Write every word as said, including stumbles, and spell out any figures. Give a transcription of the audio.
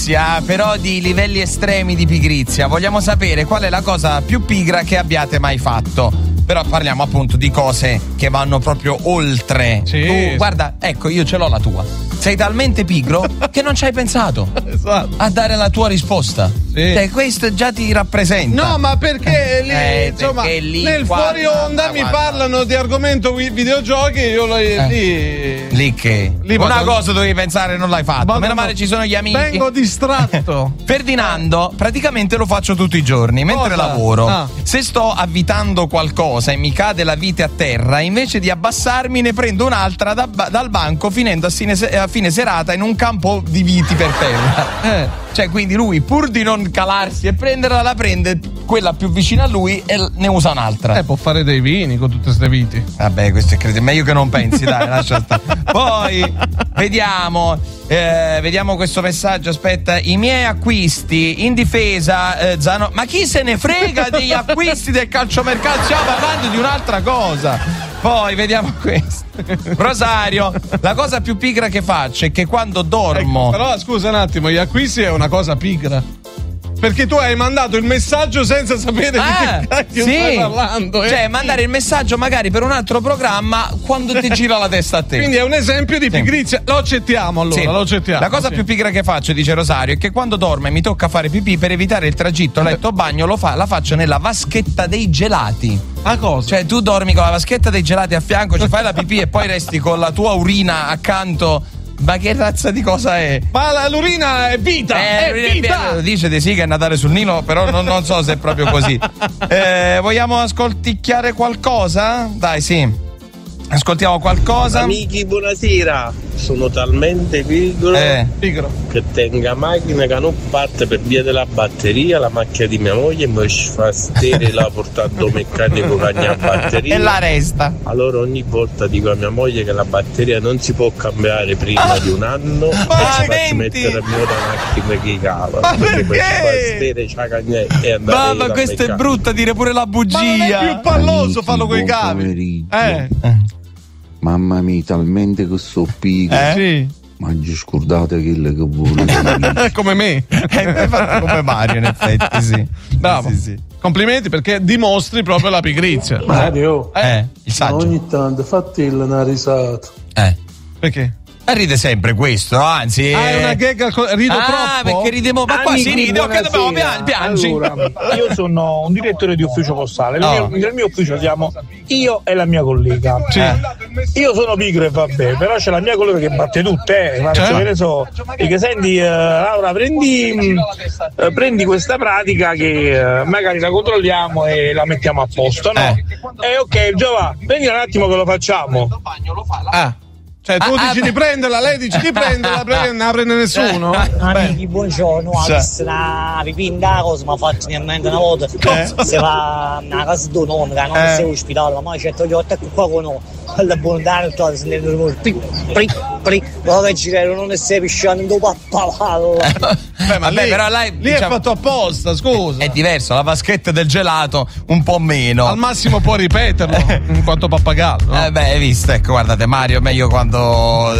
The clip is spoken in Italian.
Però di livelli estremi di pigrizia. Vogliamo sapere qual è la cosa più pigra che abbiate mai fatto. Però parliamo appunto di cose che vanno proprio oltre. Sì, tu, sì. Guarda, ecco, io ce l'ho la tua. Sei talmente pigro che non ci hai pensato esatto. a dare la tua risposta. Sì. Cioè, questo già ti rappresenta. No, ma perché lì, Eh, insomma, perché lì, nel guarda, fuori onda guarda, mi guarda. parlano di argomento vi- videogiochi, io lo, Eh. lì, Lì che Lì una vado- cosa dovevi pensare, non l'hai fatto. vado- Meno male ci sono gli amici. Vengo distratto. Ferdinando, praticamente lo faccio tutti i giorni mentre Cosa? lavoro. Ah. Se sto avvitando qualcosa e mi cade la vite a terra, invece di abbassarmi ne prendo un'altra da- dal banco, finendo a fine, se- a fine serata in un campo di viti per terra. Eh. Cioè, quindi lui, pur di non calarsi e prenderla, la prende quella più vicina a lui e l- ne usa un'altra. Eh, può fare dei vini con tutte ste viti. Vabbè, questo è credibile, meglio che non pensi, dai, lascia stare. Poi vediamo, eh, vediamo questo messaggio. Aspetta, i miei acquisti in difesa, eh, Zano. Ma chi se ne frega degli acquisti del calciomercato? Stiamo parlando di un'altra cosa. Poi vediamo questo. Rosario, la cosa più pigra che faccio è che quando dormo. Ecco, però scusa un attimo, gli acquisti è una cosa pigra. Perché tu hai mandato il messaggio senza sapere di Ah, che cacchio sì. stai parlando. eh. Cioè, mandare il messaggio magari per un altro programma quando ti gira la testa a te. Quindi è un esempio di Sì. pigrizia. Lo accettiamo allora, Sì. lo accettiamo. La cosa sì. più pigra che faccio, dice Rosario, è che quando dormo e mi tocca fare pipì, per evitare il tragitto letto-bagno lo fa, la faccio nella vaschetta dei gelati. Ah, cosa? Cioè, tu dormi con la vaschetta dei gelati a fianco, ci fai la pipì e poi resti con la tua urina accanto. Ma che razza di cosa è? Ma la, l'urina è vita! Eh, è vita! dice di sì che è Natale sul Nilo, però non, non so se è proprio così. Eh, vogliamo ascolticchiare qualcosa? Dai, sì. Ascoltiamo qualcosa. Amici, buonasera. Sono talmente pigro Eh. Pigro. che tenga macchina che non parte per via della batteria, la macchina di mia moglie mi fa stare la portando meccanico che ha batteria. E la resta. Allora ogni volta dico a mia moglie che la batteria non si può cambiare prima di un anno e ci faccio senti. mettere a nuova macchina che cava. Ma perché poi ci perché? fa stare c'ha cagnetta e andare Mamma, dal questo è meccanico. brutto dire pure la bugia. Ma non è più palloso farlo coi Amici, buon cavi. pomeriggio. Eh. Mamma mia, talmente che so pigro. Eh? Sì. Ma già scordate quello che vuole. Come me. Hai fatto come Mario, in effetti, sì. Bravo. Sì, sì. Complimenti perché dimostri proprio la pigrizia. Mario, Eh, il saggio. ogni tanto fatti una risata. Eh. Perché? E ride sempre questo, anzi. Ah, è una gag al co- rido Ah, troppo? perché ridevo. Ma qua si ride, ok, dobbiamo pian- piangi. Allora, io sono un direttore di ufficio postale. Nel, No. mio, nel mio ufficio siamo io e la mia collega. Sì. Io sono pigro e vabbè, però c'è la mia collega che batte tutte, eh. Ma Certo. che ne so. E che senti, eh, Laura, prendi, mh, eh, prendi questa pratica che eh, magari la controlliamo e la mettiamo a posto, no? Eh. E ok, Giova, prendi un attimo che lo facciamo. Ah. Cioè tu Ah, dici ah, di prenderla, lei dice di prenderla, pre- non la prende nessuno? Amici, buongiorno, Sì. ho visto una pipinda cosa, mi ha fatto in mente una volta. Si va a casa di nonno, che non Eh. si ospitale, ma c'è gli otto qua con noi. La bontà non trovo, se ne devo pri, pri, pri, ma che girare non stai pisciando, dopo a pavalo. Beh, ma Vabbè, lì, però lei, lì è diciamo- fatto apposta, scusa. È diverso, la vaschetta del gelato un po' meno. Al massimo può ripeterlo in quanto pappagallo. no? Eh beh, hai visto, ecco, guardate Mario, meglio quando